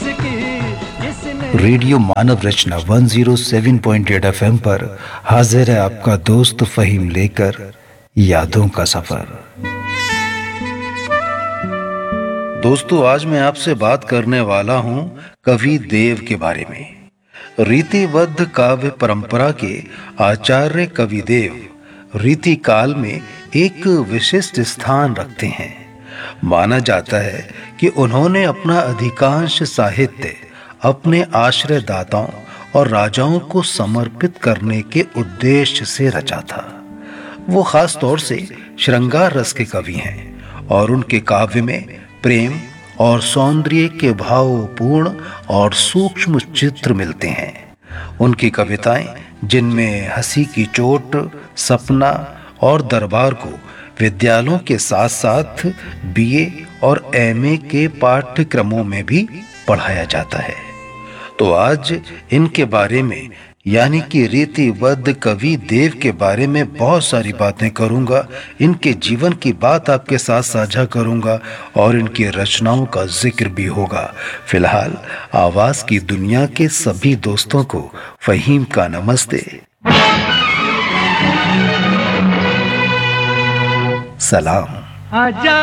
Radio मानव रचना 107.8 FM पर हाजिर है आपका दोस्त फहीम लेकर यादों का सफर। दोस्तों, आज मैं आपसे बात करने वाला हूं कवि देव के बारे में। रीतिबद्ध काव्य परंपरा के आचार्य कवि देव रीति काल में एक विशिष्ट स्थान रखते हैं। माना जाता है कि उन्होंने अपना अधिकांश साहित्य अपने आश्रयदाताओं और राजाओं को समर्पित करने के उद्देश्य से रचा था। वो खास तौर से श्रृंगार रस के कवि हैं और उनके काव्य में प्रेम और सौंदर्य के भावपूर्ण और सूक्ष्म चित्र मिलते हैं। उनकी कविताएं, जिनमें हंसी की चोट, सपना और दरबार को विद्यालयों के साथ साथ बीए और एमए के पाठ्यक्रमों में भी पढ़ाया जाता है। तो आज इनके बारे में, यानी कि रीतिबद्ध कवि देव के बारे में बहुत सारी बातें करूंगा। इनके जीवन की बात आपके साथ साझा करूंगा और इनकी रचनाओं का जिक्र भी होगा। फिलहाल आवाज की दुनिया के सभी दोस्तों को फहीम का नमस्ते, सलाम।